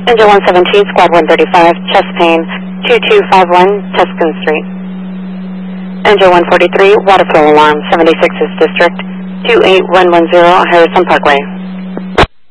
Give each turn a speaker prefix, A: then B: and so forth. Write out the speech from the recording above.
A: Engine 117, Squad 135, chest pain, 2251 Tuscan Street. Engine 143, water flow alarm, 76th District, 28110 Harrison Parkway.